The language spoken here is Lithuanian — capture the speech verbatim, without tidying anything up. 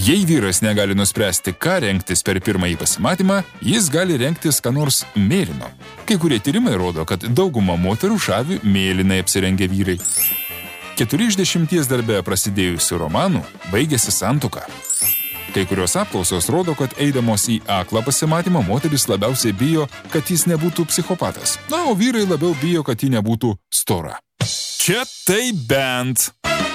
Jei vyras negali nuspręsti, ką rengtis per pirmąjį pasimatymą, jis gali rengtis ką nors mėlyno. Kai kurie tyrimai rodo, kad dauguma moterų šavi mėlynai apsirengę vyrai. Keturi iš dešimties darbe prasidėjusių romanų baigėsi santuoka. Kai kurios apklausos rodo, kad eidamos į aklą pasimatymą moteris labiausiai bijo, kad jis nebūtų psichopatas. Na, o vyrai labiau bijo, kad ji nebūtų stora. Čia tai bent.